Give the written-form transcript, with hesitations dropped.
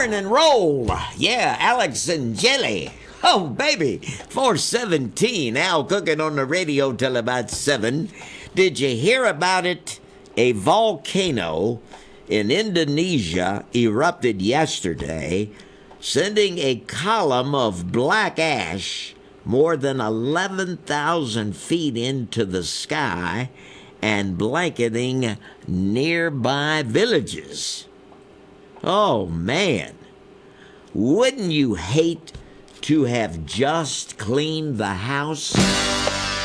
morning roll. Yeah, Alex and Jelly. Oh, baby. 417. Al cooking on the radio till about 7. Did you hear about it? A volcano in Indonesia erupted yesterday, sending a column of black ash more than 11,000 feet into the sky and blanketing nearby villages. Oh, man. Wouldn't you hate to have just cleaned the house?